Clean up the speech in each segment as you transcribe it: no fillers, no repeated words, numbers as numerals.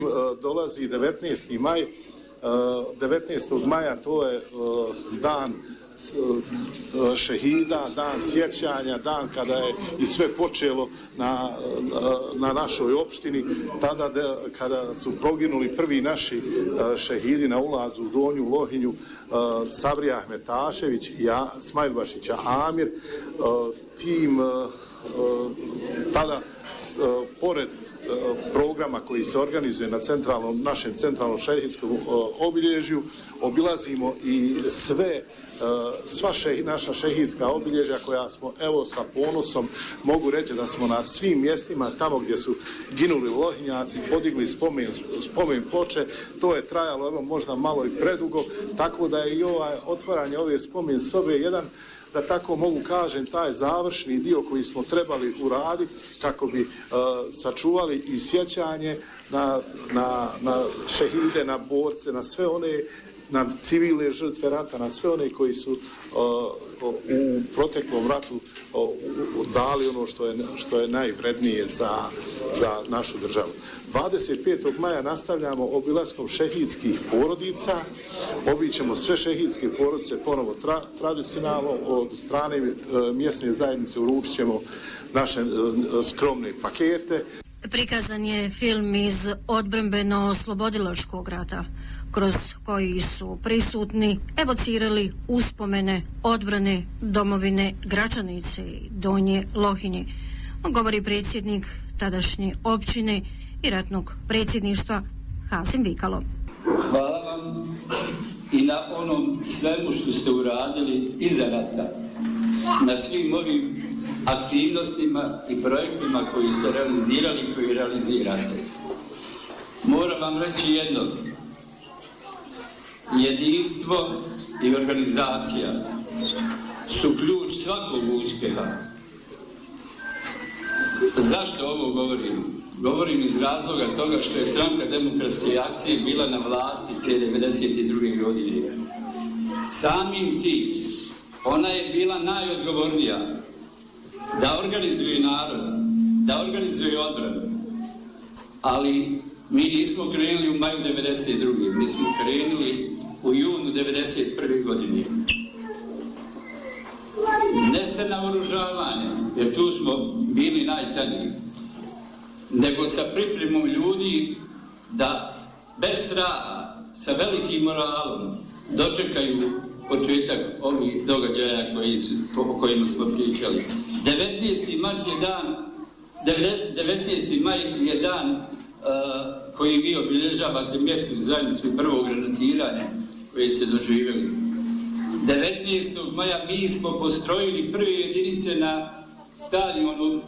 Dolazi 19. maj. 19. maja to je dan šehida, dan sjećanja, dan kada je i sve počelo na našoj opštini, tada kada su poginuli prvi naši šehidi na ulazu u Donju Lohinju, Sabrija Ahmetašević i Smajlbašića Amir. Tim tada pored programa koji se organizuje na našem centralnom šehidskom obilježju, obilazimo i sva naša šehidska obilježja koja smo, evo, sa ponosom mogu reći da smo na svim mjestima tamo gdje su ginuli lohinjaci podigli spomen ploče. To je trajalo, evo, možda malo i predugo, tako da je i otvaranje ove spomen sobe jedan, da tako mogu kažem, taj završni dio koji smo trebali uraditi kako bi sačuvali i sjećanje na šehide, na borce, na sve one, na civilne žrtve rata, na sve one koji su u proteklom ratu dali ono što je najvrednije za našu državu. 25. maja nastavljamo obilaskom šehidskih porodica. Obićemo sve šehidske porodice ponovo tradicionalno. Od strane mjesne zajednice uručit ćemo naše skromne pakete. Prikazan je film iz odbrambeno-oslobodilačkog rata, kroz koji su prisutni evocirali uspomene odbrane domovine Gračanice i Donje Lohinje, govori predsjednik tadašnje općine i ratnog predsjedništva Hasim Vikalo. Hvala vam i na onom svemu što ste uradili iza rata, na svim ovim aktivnostima i projektima koji ste realizirali i koji realizirate. Moram vam reći jedno: jedinstvo i organizacija su ključ svakog uspjeha. Zašto ovo govorim? Govorim iz razloga toga što je Stranka demokratske akcije bila na vlasti te 1992. godine. Samim tim, ona je bila najodgovornija da organizuje narod, da organizuje odbranu. Ali mi nismo krenuli u maju 1992. Mi smo krenuli u junu 1991. godine. Ne sa naoružavanjem, jer tu smo bili najtaniji, nego sa pripremom ljudi da bez straha, sa velikim moralom dočekaju početak ovih događaja o kojima smo pričali. 19. maj je dan koji vi obilježavate mjesnu zajednicu prvog granatiranja koje ste doživjeli. 19. maja mi smo postrojili prve jedinice na stadionu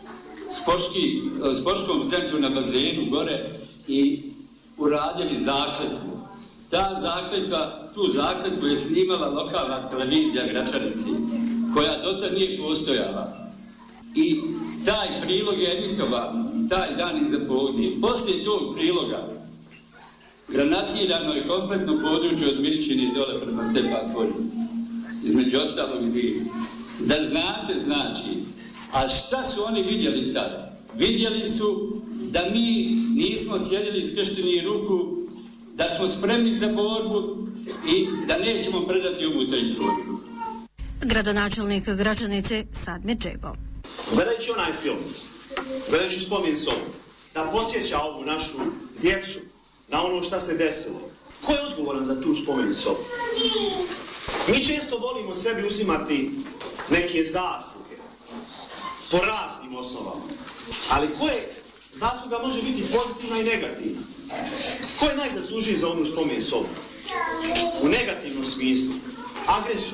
sportskom centru na bazenu gore i uradili zakletvu. Tu zakletvu je snimala lokalna televizija Gračanice, koja dotad nije postojala. I taj prilog je emitovan taj dan iza podne. Poslije tog priloga granatirano je kompletno područje od Miličine dole prema Stepanskoj. Između ostalog i vi. Da znate, znači, a šta su oni vidjeli tada? Vidjeli su da mi nismo sjedili skrštenih ruku, da smo spremni za borbu i da nećemo predati ovu teritoriju. Gradonačelnik Gračanice Sadmir Džebo. Gledajući onaj film, gledajući spomen sobu, da podsjeća ovu našu djecu na ono šta se desilo. Ko je odgovoran za tu spomen sobu? Mi često volimo sebi uzimati neke zasluge po raznim osnovama, ali koje zasluga može biti pozitivna i negativna? Ko je najzaslužiji za onu spomen sobu? U negativnom smislu. Agresor.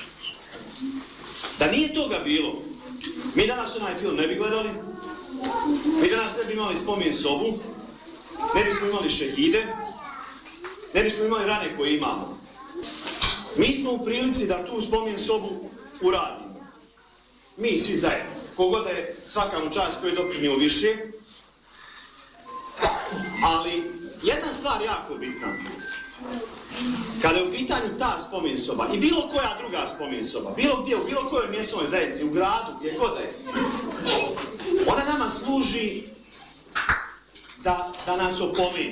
Da nije toga bilo, mi danas onaj film ne bi gledali, mi danas ne bi imali spomen sobu, ne bismo imali šehide, ne bismo imali rane koje imamo. Mi smo u prilici da tu spomen sobu uradimo. Mi svi zajedno. Kogoda je svaka mu čast koji je doprinio više. Ali jedna stvar jako bitna. Kada je u pitanju ta spomen soba i bilo koja druga spomen soba, bilo gdje, u bilo kojoj mjesnoj zajednici, u gradu, gdje god je, ona nama služi da nas opomeni.